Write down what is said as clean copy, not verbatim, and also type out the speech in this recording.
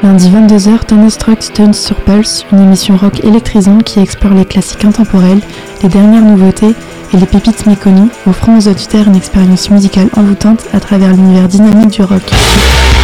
Lundi 22h, Thunderstruck Tunes sur Pulse, une émission rock électrisante qui explore les classiques intemporels, les dernières nouveautés et les pépites méconnues, offrant aux auditeurs une expérience musicale envoûtante à travers l'univers dynamique du rock.